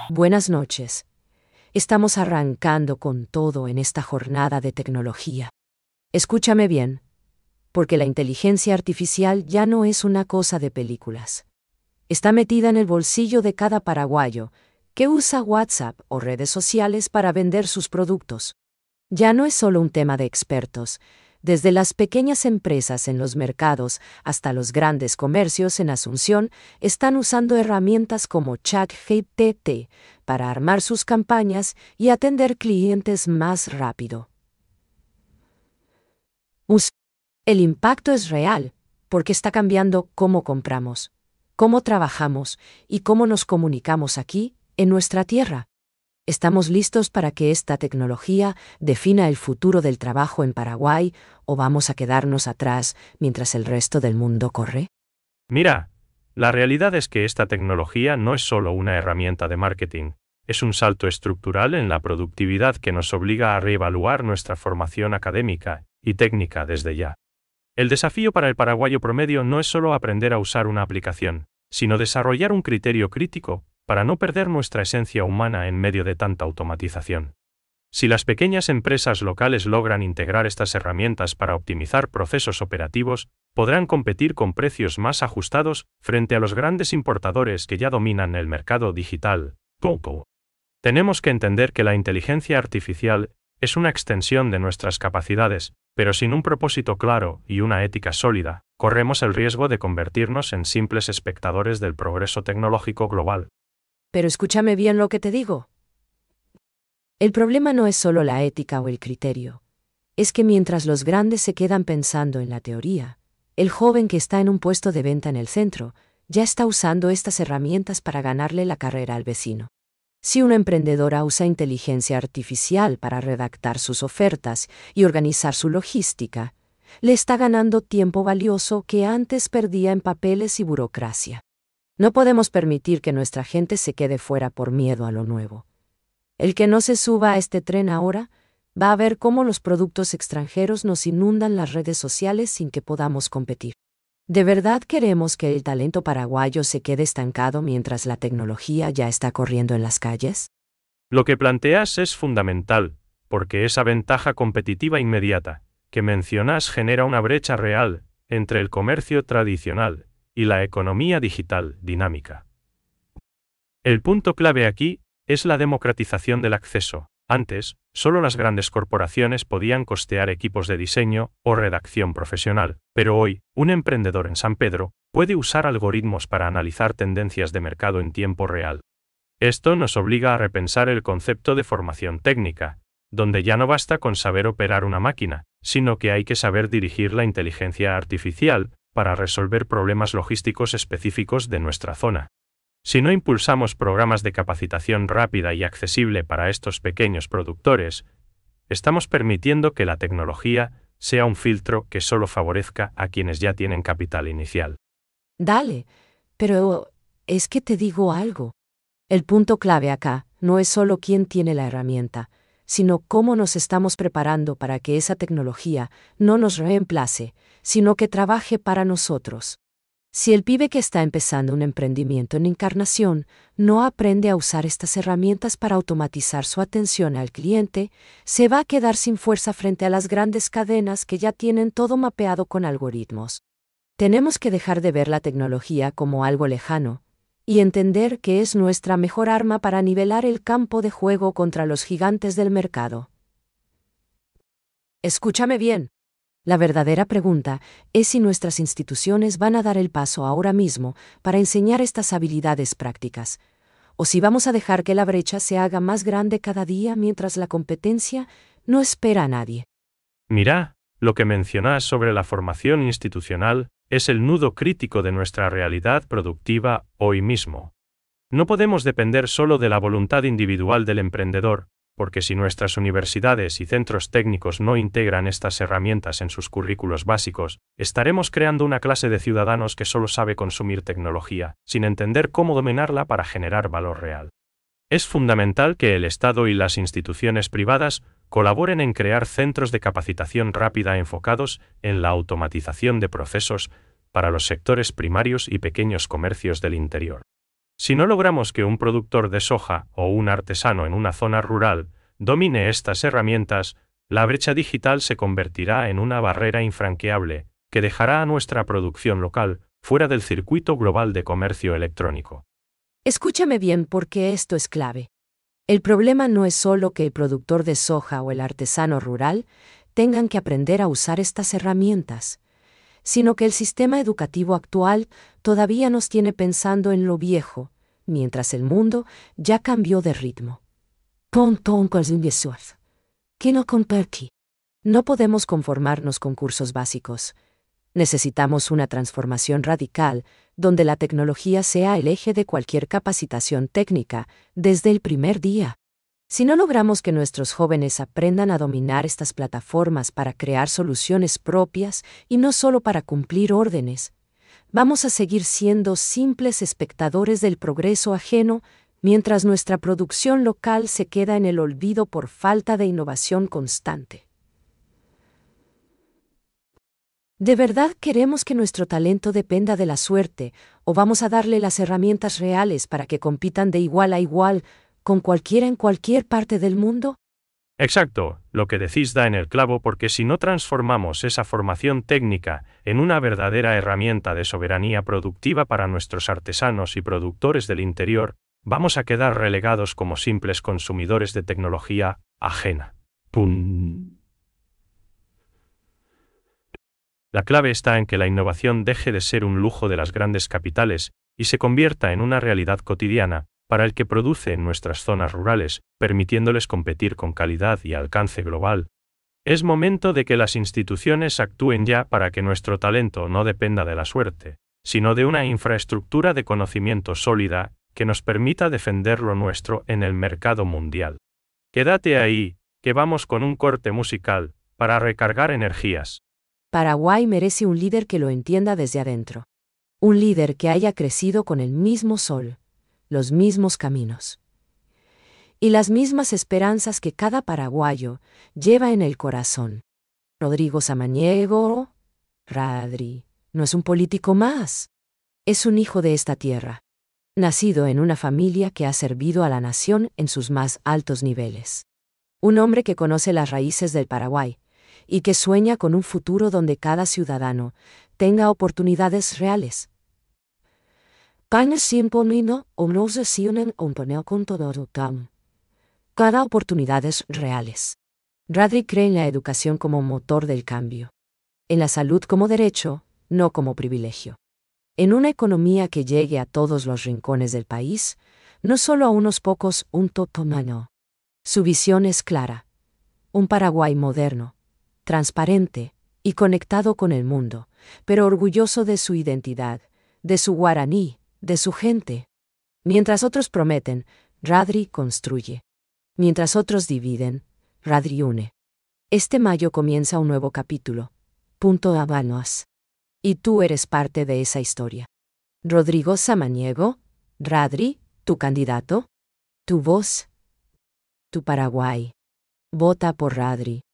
Buenas noches. Estamos arrancando con todo en esta jornada de tecnología. Escúchame bien, porque la inteligencia artificial ya no es una cosa de películas. Está metida en el bolsillo de cada paraguayo que usa WhatsApp o redes sociales para vender sus productos. Ya no es solo un tema de expertos. Desde las pequeñas empresas en los mercados hasta los grandes comercios en Asunción están usando herramientas como ChatGPT para armar sus campañas y atender clientes más rápido. El impacto es real, porque está cambiando cómo compramos, cómo trabajamos y cómo nos comunicamos aquí, en nuestra tierra. ¿Estamos listos para que esta tecnología defina el futuro del trabajo en Paraguay o vamos a quedarnos atrás mientras el resto del mundo corre? Mira, la realidad es que esta tecnología no es solo una herramienta de marketing, es un salto estructural en la productividad que nos obliga a reevaluar nuestra formación académica y técnica desde ya. El desafío para el paraguayo promedio no es solo aprender a usar una aplicación, sino desarrollar un criterio crítico para no perder nuestra esencia humana en medio de tanta automatización. Si las pequeñas empresas locales logran integrar estas herramientas para optimizar procesos operativos, podrán competir con precios más ajustados frente a los grandes importadores que ya dominan el mercado digital. Tenemos que entender que la inteligencia artificial es una extensión de nuestras capacidades, pero sin un propósito claro y una ética sólida, corremos el riesgo de convertirnos en simples espectadores del progreso tecnológico global. Pero escúchame bien lo que te digo. El problema no es solo la ética o el criterio. Es que mientras los grandes se quedan pensando en la teoría, el joven que está en un puesto de venta en el centro ya está usando estas herramientas para ganarle la carrera al vecino. Si una emprendedora usa inteligencia artificial para redactar sus ofertas y organizar su logística, le está ganando tiempo valioso que antes perdía en papeles y burocracia. No podemos permitir que nuestra gente se quede fuera por miedo a lo nuevo. El que no se suba a este tren ahora va a ver cómo los productos extranjeros nos inundan las redes sociales sin que podamos competir. ¿De verdad queremos que el talento paraguayo se quede estancado mientras la tecnología ya está corriendo en las calles? Lo que planteas es fundamental, porque esa ventaja competitiva inmediata que mencionas genera una brecha real entre el comercio tradicional y la economía digital dinámica. El punto clave aquí es la democratización del acceso. Antes, solo las grandes corporaciones podían costear equipos de diseño o redacción profesional, pero hoy, un emprendedor en San Pedro puede usar algoritmos para analizar tendencias de mercado en tiempo real. Esto nos obliga a repensar el concepto de formación técnica, donde ya no basta con saber operar una máquina, sino que hay que saber dirigir la inteligencia artificial para resolver problemas logísticos específicos de nuestra zona. Si no impulsamos programas de capacitación rápida y accesible para estos pequeños productores, estamos permitiendo que la tecnología sea un filtro que solo favorezca a quienes ya tienen capital inicial. Dale, pero es que te digo algo. El punto clave acá no es solo quién tiene la herramienta, sino cómo nos estamos preparando para que esa tecnología no nos reemplace, sino que trabaje para nosotros. Si el pibe que está empezando un emprendimiento en Encarnación no aprende a usar estas herramientas para automatizar su atención al cliente, se va a quedar sin fuerza frente a las grandes cadenas que ya tienen todo mapeado con algoritmos. Tenemos que dejar de ver la tecnología como algo lejano y entender que es nuestra mejor arma para nivelar el campo de juego contra los gigantes del mercado. Escúchame bien. La verdadera pregunta es si nuestras instituciones van a dar el paso ahora mismo para enseñar estas habilidades prácticas, o si vamos a dejar que la brecha se haga más grande cada día mientras la competencia no espera a nadie. Mira, lo que mencionas sobre la formación institucional es el nudo crítico de nuestra realidad productiva hoy mismo. No podemos depender solo de la voluntad individual del emprendedor, porque si nuestras universidades y centros técnicos no integran estas herramientas en sus currículos básicos, estaremos creando una clase de ciudadanos que solo sabe consumir tecnología, sin entender cómo dominarla para generar valor real. Es fundamental que el Estado y las instituciones privadas colaboren en crear centros de capacitación rápida enfocados en la automatización de procesos para los sectores primarios y pequeños comercios del interior. Si no logramos que un productor de soja o un artesano en una zona rural domine estas herramientas, la brecha digital se convertirá en una barrera infranqueable, que dejará a nuestra producción local fuera del circuito global de comercio electrónico. Escúchame bien porque esto es clave. El problema no es solo que el productor de soja o el artesano rural tengan que aprender a usar estas herramientas, sino que el sistema educativo actual todavía nos tiene pensando en lo viejo, mientras el mundo ya cambió de ritmo. No podemos conformarnos con cursos básicos. Necesitamos una transformación radical, donde la tecnología sea el eje de cualquier capacitación técnica, desde el primer día. Si no logramos que nuestros jóvenes aprendan a dominar estas plataformas para crear soluciones propias y no solo para cumplir órdenes, vamos a seguir siendo simples espectadores del progreso ajeno, mientras nuestra producción local se queda en el olvido por falta de innovación constante. ¿De verdad queremos que nuestro talento dependa de la suerte, o vamos a darle las herramientas reales para que compitan de igual a igual con cualquiera en cualquier parte del mundo? Exacto, lo que decís da en el clavo, porque si no transformamos esa formación técnica en una verdadera herramienta de soberanía productiva para nuestros artesanos y productores del interior, vamos a quedar relegados como simples consumidores de tecnología ajena. ¡Pum! La clave está en que la innovación deje de ser un lujo de las grandes capitales y se convierta en una realidad cotidiana para el que produce en nuestras zonas rurales, permitiéndoles competir con calidad y alcance global. Es momento de que las instituciones actúen ya para que nuestro talento no dependa de la suerte, sino de una infraestructura de conocimiento sólida que nos permita defender lo nuestro en el mercado mundial. Quédate ahí, que vamos con un corte musical para recargar energías. Paraguay merece un líder que lo entienda desde adentro. Un líder que haya crecido con el mismo sol, los mismos caminos y las mismas esperanzas que cada paraguayo lleva en el corazón. Rodrigo Samaniego, Radri, no es un político más. Es un hijo de esta tierra, nacido en una familia que ha servido a la nación en sus más altos niveles. Un hombre que conoce las raíces del Paraguay y que sueña con un futuro donde cada ciudadano tenga oportunidades reales. Cada oportunidades reales. Radri cree en la educación como motor del cambio. En la salud como derecho, no como privilegio. En una economía que llegue a todos los rincones del país, no solo a unos pocos, un totomano. Su visión es clara. Un Paraguay moderno, transparente y conectado con el mundo, pero orgulloso de su identidad, de su guaraní, de su gente. Mientras otros prometen, Radri construye. Mientras otros dividen, Radri une. Este mayo comienza un nuevo capítulo. Habanos. Y tú eres parte de esa historia. Rodrigo Samaniego, Radri, tu candidato, tu voz, tu Paraguay. Vota por Radri.